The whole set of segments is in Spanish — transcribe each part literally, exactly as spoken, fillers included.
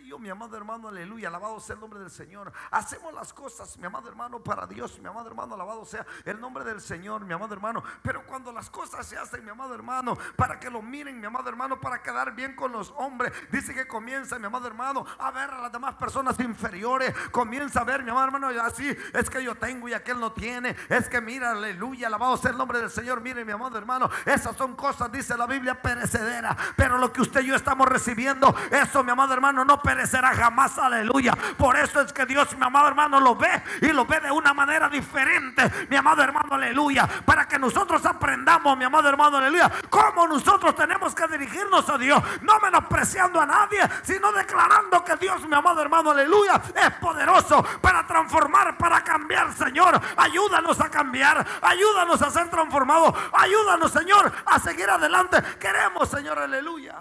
serio, mi amado hermano, aleluya, alabado sea el nombre del Señor. Hacemos las cosas, mi amado hermano, para Dios, mi amado hermano, alabado sea el nombre del Señor, mi amado hermano. Pero cuando las cosas se hacen, mi amado hermano, para que lo miren, mi amado hermano, para quedar bien con los hombres, dice que comienza, mi amado hermano, a ver a las demás personas inferiores. Comienza a ver, mi amado hermano, así es que yo tengo y aquel no tiene. Es que mira, aleluya, alabado sea el nombre del Señor. Mire, mi amado hermano, esas son cosas, dice la Biblia, perecederas. Pero lo que usted y yo estamos recibiendo, eso, mi amado hermano, no perecerá jamás, aleluya. Por eso es que Dios, mi amado hermano, lo ve y lo ve de una manera diferente, mi amado hermano, aleluya. Para que nosotros aprendamos, mi amado hermano, aleluya, cómo nosotros tenemos que dirigirnos a Dios, no menospreciando a nadie, sino declarando que Dios, mi amado hermano, aleluya, es poderoso para transformar, para cambiar. Señor, ayúdanos a cambiar, ayúdanos a ser transformados, ayúdanos, Señor, a seguir adelante. Queremos, Señor, aleluya,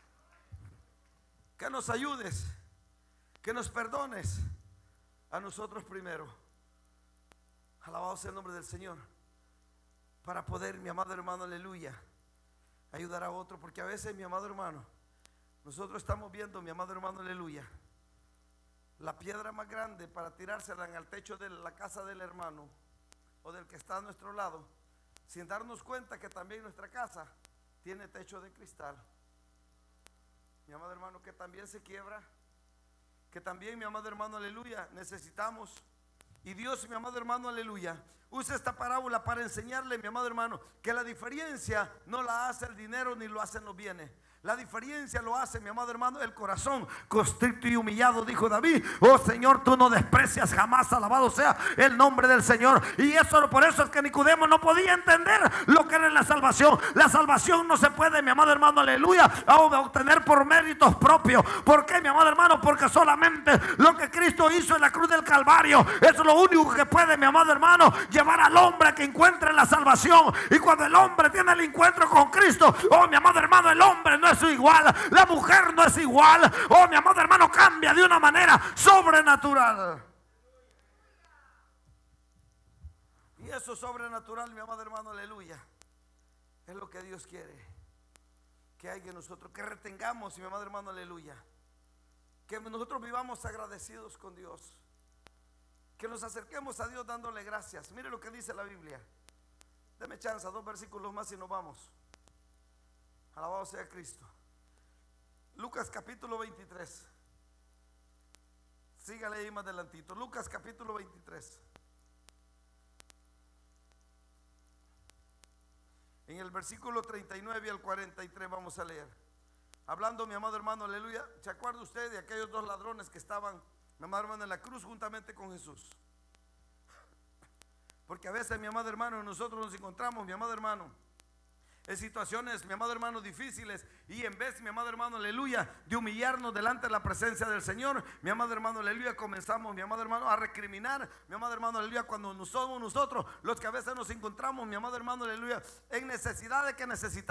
que nos ayudes, que nos perdones a nosotros primero. Alabado sea el nombre del Señor, para poder, mi amado hermano, aleluya, ayudar a otro. Porque a veces, mi amado hermano, nosotros estamos viendo, mi amado hermano, aleluya, la piedra más grande para tirársela en el techo de la casa del hermano o del que está a nuestro lado, sin darnos cuenta que también nuestra casa tiene techo de cristal, mi amado hermano, que también se quiebra, que también, mi amado hermano, aleluya, necesitamos. Y Dios, mi amado hermano, aleluya, usa esta parábola para enseñarle, mi amado hermano, que la diferencia no la hace el dinero ni lo hacen los bienes. La diferencia lo hace, mi amado hermano, el corazón constricto y humillado, dijo David. Oh Señor, tú no desprecias jamás, alabado sea el nombre del Señor. Y eso, por eso es que Nicodemo no podía entender lo que era la salvación. La salvación no se puede, mi amado hermano, aleluya, obtener por méritos propios. ¿Por qué, mi amado hermano? Porque solamente lo que Cristo hizo en la cruz del Calvario es lo único que puede, mi amado hermano, llevar al hombre a que encuentre la salvación. Y cuando el hombre tiene el encuentro con Cristo, oh mi amado hermano, el hombre no es igual, la mujer no es igual. Oh mi amado hermano, cambia de una manera sobrenatural. Y eso sobrenatural, mi amado hermano, aleluya, es lo que Dios quiere que haya en nosotros, que retengamos, mi amado hermano, aleluya, que nosotros vivamos agradecidos con Dios, que nos acerquemos a Dios dándole gracias. Mire lo que dice la Biblia. Deme chance, dos versículos más y nos vamos. Alabado sea Cristo. Lucas capítulo veintitrés. Sígale ahí más adelantito. Lucas capítulo veintitrés. En el versículo treinta y nueve al cuarenta y tres vamos a leer. Hablando, mi amado hermano, aleluya, ¿se acuerda usted de aquellos dos ladrones que estaban, mi amado hermano, en la cruz juntamente con Jesús? Porque a veces, mi amado hermano, nosotros nos encontramos, mi amado hermano, en situaciones, mi amado hermano, difíciles, y en vez, mi amado hermano, aleluya, de humillarnos delante de la presencia del Señor, mi amado hermano, aleluya, comenzamos, mi amado hermano, a recriminar, mi amado hermano, aleluya, cuando no somos nosotros los que a veces nos encontramos, mi amado hermano, aleluya, en necesidad de que necesitamos